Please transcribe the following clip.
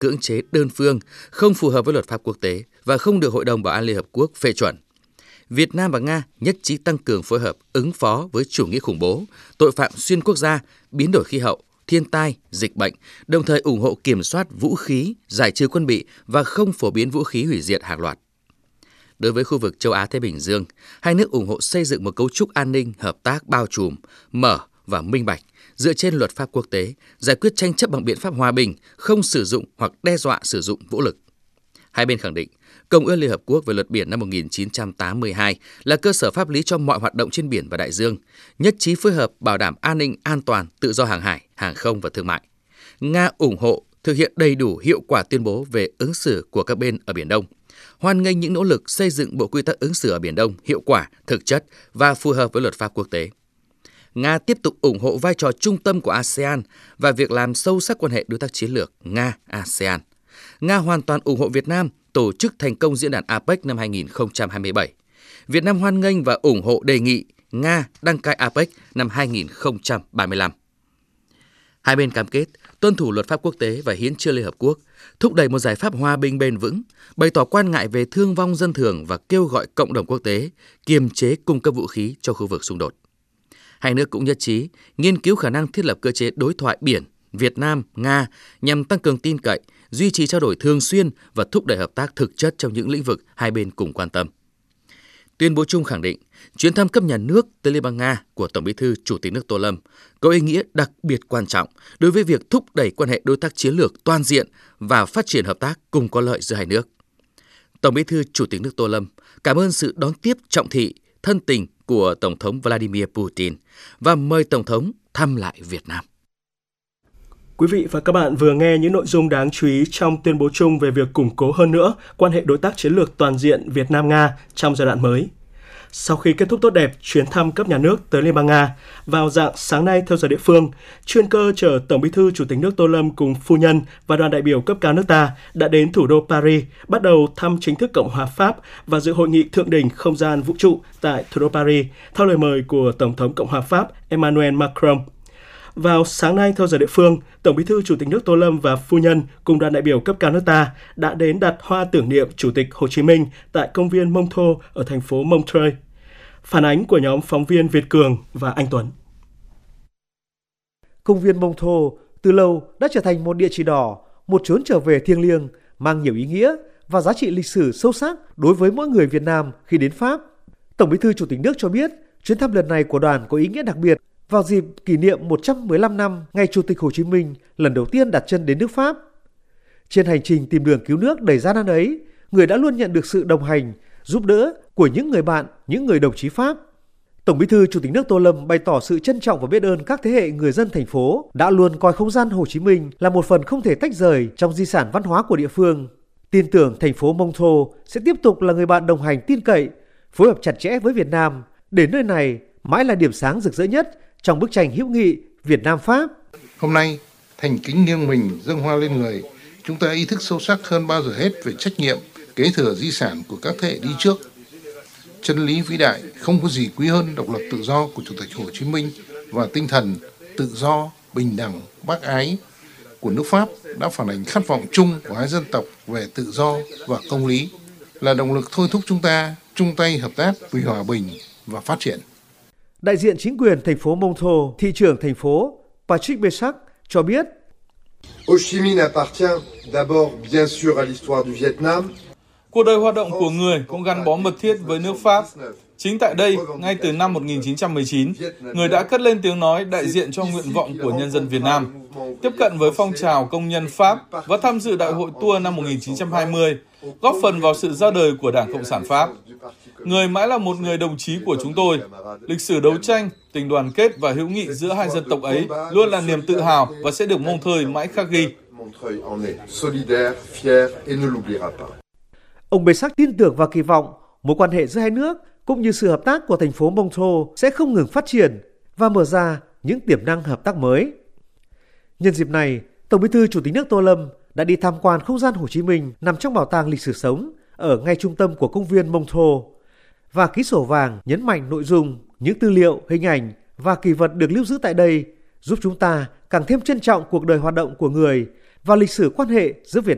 cưỡng chế đơn phương, không phù hợp với luật pháp quốc tế và không được Hội đồng Bảo an Liên Hợp Quốc phê chuẩn. Việt Nam và Nga nhất trí tăng cường phối hợp ứng phó với chủ nghĩa khủng bố, tội phạm xuyên quốc gia, biến đổi khí hậu, thiên tai, dịch bệnh, đồng thời ủng hộ kiểm soát vũ khí, giải trừ quân bị và không phổ biến vũ khí hủy diệt hàng loạt. Đối với khu vực châu Á-Thái Bình Dương, hai nước ủng hộ xây dựng một cấu trúc an ninh hợp tác bao trùm, mở và minh bạch, dựa trên luật pháp quốc tế, giải quyết tranh chấp bằng biện pháp hòa bình, không sử dụng hoặc đe dọa sử dụng vũ lực. Hai bên khẳng định, Công ước Liên Hợp Quốc về luật biển năm 1982 là cơ sở pháp lý cho mọi hoạt động trên biển và đại dương, nhất trí phối hợp bảo đảm an ninh, an toàn, tự do hàng hải, hàng không và thương mại. Nga ủng hộ thực hiện đầy đủ hiệu quả tuyên bố về ứng xử của các bên ở Biển Đông, hoan nghênh những nỗ lực xây dựng bộ quy tắc ứng xử ở Biển Đông hiệu quả, thực chất và phù hợp với luật pháp quốc tế. Nga tiếp tục ủng hộ vai trò trung tâm của ASEAN và việc làm sâu sắc quan hệ đối tác chiến lược Nga-ASEAN. Nga hoàn toàn ủng hộ Việt Nam tổ chức thành công diễn đàn APEC năm 2027. Việt Nam hoan nghênh và ủng hộ đề nghị Nga đăng cai APEC năm 2035. Hai bên cam kết tuân thủ luật pháp quốc tế và hiến chương Liên Hợp Quốc, thúc đẩy một giải pháp hòa bình bền vững, bày tỏ quan ngại về thương vong dân thường và kêu gọi cộng đồng quốc tế kiềm chế cung cấp vũ khí cho khu vực xung đột. Hai nước cũng nhất trí nghiên cứu khả năng thiết lập cơ chế đối thoại biển Việt Nam-Nga nhằm tăng cường tin cậy, duy trì trao đổi thường xuyên và thúc đẩy hợp tác thực chất trong những lĩnh vực hai bên cùng quan tâm. Tuyên bố chung khẳng định, chuyến thăm cấp nhà nước tới Liên bang Nga của Tổng Bí thư Chủ tịch nước Tô Lâm có ý nghĩa đặc biệt quan trọng đối với việc thúc đẩy quan hệ đối tác chiến lược toàn diện và phát triển hợp tác cùng có lợi giữa hai nước. Tổng Bí thư Chủ tịch nước Tô Lâm cảm ơn sự đón tiếp trọng thị, thân tình của Tổng thống Vladimir Putin và mời Tổng thống thăm lại Việt Nam. Quý vị và các bạn vừa nghe những nội dung đáng chú ý trong tuyên bố chung về việc củng cố hơn nữa quan hệ đối tác chiến lược toàn diện Việt Nam-Nga trong giai đoạn mới. Sau khi kết thúc tốt đẹp chuyến thăm cấp nhà nước tới Liên bang Nga, vào rạng sáng nay theo giờ địa phương, chuyên cơ chở Tổng Bí thư Chủ tịch nước Tô Lâm cùng phu nhân và đoàn đại biểu cấp cao nước ta đã đến thủ đô Paris, bắt đầu thăm chính thức Cộng hòa Pháp và dự hội nghị thượng đỉnh không gian vũ trụ tại thủ đô Paris, theo lời mời của Tổng thống Cộng hòa Pháp Emmanuel Macron. Vào sáng nay theo giờ địa phương, Tổng Bí thư Chủ tịch nước Tô Lâm và phu nhân cùng đoàn đại biểu cấp cao nước ta đã đến đặt hoa tưởng niệm Chủ tịch Hồ Chí Minh tại công viên Montreux ở thành phố Montreux. Phản ánh của nhóm phóng viên Việt Cường và Anh Tuấn. Công viên Montreux từ lâu đã trở thành một địa chỉ đỏ, một chốn trở về thiêng liêng, mang nhiều ý nghĩa và giá trị lịch sử sâu sắc đối với mỗi người Việt Nam khi đến Pháp. Tổng Bí thư Chủ tịch nước cho biết, chuyến thăm lần này của đoàn có ý nghĩa đặc biệt vào dịp kỷ niệm 115 năm ngày Chủ tịch Hồ Chí Minh lần đầu tiên đặt chân đến nước Pháp. Trên hành trình tìm đường cứu nước đầy gian nan ấy, người đã luôn nhận được sự đồng hành, giúp đỡ của những người bạn, những người đồng chí Pháp. Tổng Bí thư Chủ tịch nước Tô Lâm bày tỏ sự trân trọng và biết ơn các thế hệ người dân thành phố đã luôn coi không gian Hồ Chí Minh là một phần không thể tách rời trong di sản văn hóa của địa phương. Tin tưởng thành phố Montreux sẽ tiếp tục là người bạn đồng hành tin cậy, phối hợp chặt chẽ với Việt Nam để nơi này mãi là điểm sáng rực rỡ nhất trong bức tranh hữu nghị Việt Nam-Pháp. Hôm nay, thành kính nghiêng mình dâng hoa lên người, chúng ta ý thức sâu sắc hơn bao giờ hết về trách nhiệm, kế thừa di sản của các thế hệ đi trước. Chân lý vĩ đại không có gì quý hơn độc lập tự do của Chủ tịch Hồ Chí Minh và tinh thần tự do, bình đẳng, bác ái của nước Pháp đã phản ánh khát vọng chung của hai dân tộc về tự do và công lý, là động lực thôi thúc chúng ta chung tay hợp tác vì hòa bình và phát triển. Đại diện chính quyền thành phố Montreux, thị trưởng thành phố Patrick Béchac cho biết, Hồ Chí Minh appartient d'abord bien sûr à l'histoire du Vietnam. Cuộc đời hoạt động của người cũng gắn bó mật thiết với nước Pháp. Chính tại đây, ngay từ năm 1919, người đã cất lên tiếng nói đại diện cho nguyện vọng của nhân dân Việt Nam, tiếp cận với phong trào công nhân Pháp và tham dự Đại hội Tour năm 1920, góp phần vào sự ra đời của Đảng Cộng sản Pháp. Người mãi là một người đồng chí của chúng tôi. Lịch sử đấu tranh, tình đoàn kết và hữu nghị giữa hai dân tộc ấy luôn là niềm tự hào và sẽ được Montreux mãi khắc ghi. Ông Béchac tin tưởng và kỳ vọng mối quan hệ giữa hai nước cũng như sự hợp tác của thành phố Montreux sẽ không ngừng phát triển và mở ra những tiềm năng hợp tác mới. Nhân dịp này, Tổng Bí thư Chủ tịch nước Tô Lâm đã đi tham quan không gian Hồ Chí Minh nằm trong bảo tàng lịch sử sống ở ngay trung tâm của công viên Montreux và ký sổ vàng nhấn mạnh nội dung, những tư liệu, hình ảnh và kỷ vật được lưu giữ tại đây giúp chúng ta càng thêm trân trọng cuộc đời hoạt động của người và lịch sử quan hệ giữa Việt